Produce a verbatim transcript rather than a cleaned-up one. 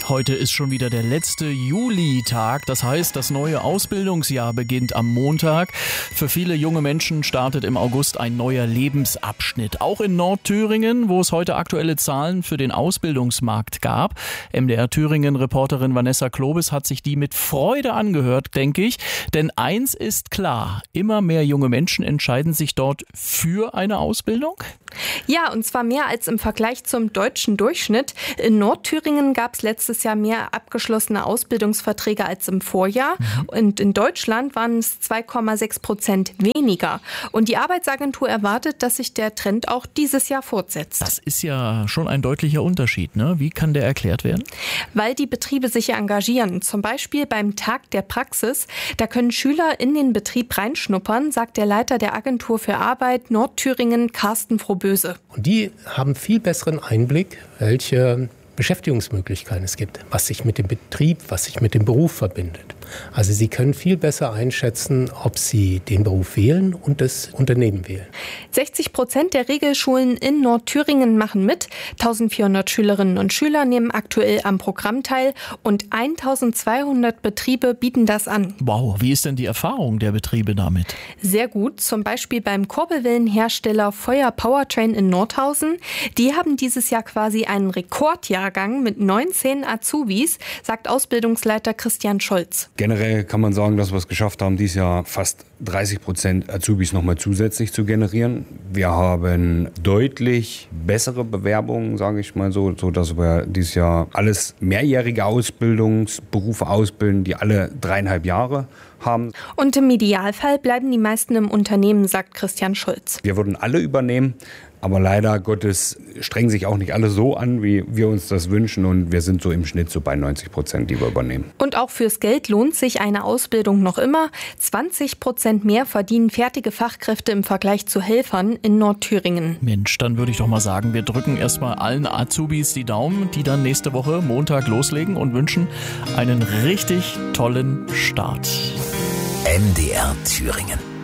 Heute ist schon wieder der letzte Julitag. Das heißt, das neue Ausbildungsjahr beginnt am Montag. Für viele junge Menschen startet im August ein neuer Lebensabschnitt. Auch in Nordthüringen, wo es heute aktuelle Zahlen für den Ausbildungsmarkt gab. M D R Thüringen-Reporterin Vanessa Klobes hat sich die mit Freude angehört, denke ich. Denn eins ist klar, immer mehr junge Menschen entscheiden sich dort für eine Ausbildung. Ja, und zwar mehr als im Vergleich zum deutschen Durchschnitt. In Nordthüringen gab es letztes Jahr mehr abgeschlossene Ausbildungsverträge als im Vorjahr. Mhm. Und in Deutschland waren es zwei Komma sechs Prozent weniger. Und die Arbeitsagentur erwartet, dass sich der Trend auch dieses Jahr fortsetzt. Das ist ja schon ein deutlicher Unterschied, ne? Wie kann der erklärt werden? Weil die Betriebe sich engagieren. Zum Beispiel beim Tag der Praxis. Da können Schüler in den Betrieb reinschnuppern, sagt der Leiter der Agentur für Arbeit Nordthüringen, Carsten Frohböse. Und die haben viel besseren Einblick, welche Beschäftigungsmöglichkeiten es gibt, was sich mit dem Betrieb, was sich mit dem Beruf verbindet. Also sie können viel besser einschätzen, ob sie den Beruf wählen und das Unternehmen wählen. sechzig Prozent der Regelschulen in Nordthüringen machen mit. eintausendvierhundert Schülerinnen und Schüler nehmen aktuell am Programm teil und eintausendzweihundert Betriebe bieten das an. Wow, wie ist denn die Erfahrung der Betriebe damit? Sehr gut, zum Beispiel beim Kurbelwellenhersteller Feuer Powertrain in Nordhausen. Die haben dieses Jahr quasi einen Rekordjahrgang mit neunzehn Azubis, sagt Ausbildungsleiter Christian Scholz. Generell kann man sagen, dass wir es geschafft haben, dieses Jahr fast dreißig Prozent Azubis nochmal zusätzlich zu generieren. Wir haben deutlich bessere Bewerbungen, sage ich mal so, so dass wir dieses Jahr alles mehrjährige Ausbildungsberufe ausbilden, die alle dreieinhalb Jahre haben. Und im Idealfall bleiben die meisten im Unternehmen, sagt Christian Schulz. Wir würden alle übernehmen, aber leider Gottes strengen sich auch nicht alle so an, wie wir uns das wünschen. Und wir sind so im Schnitt so bei neunzig Prozent, die wir übernehmen. Und auch fürs Geld lohnt sich eine Ausbildung noch immer. zwanzig Prozent mehr verdienen fertige Fachkräfte im Vergleich zu Helfern in Nordthüringen. Mensch, dann würde ich doch mal sagen, wir drücken erstmal allen Azubis die Daumen, die dann nächste Woche Montag loslegen und wünschen einen richtig tollen Start. M D R Thüringen.